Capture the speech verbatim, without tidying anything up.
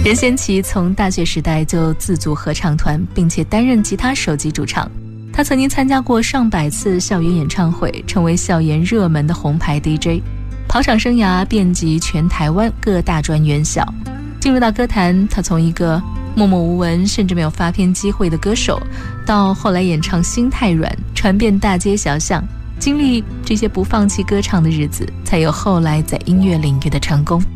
任贤齐从大学时代就自组合唱团，并且担任吉他手级主唱。他曾经参加过上百次校园演唱会，成为校园热门的红牌 D J， 跑场生涯遍及全台湾各大专院校。进入到歌坛，他从一个默默无闻甚至没有发片机会的歌手，到后来演唱《心太软》传遍大街小巷，经历这些不放弃歌唱的日子，才有后来在音乐领域的成功。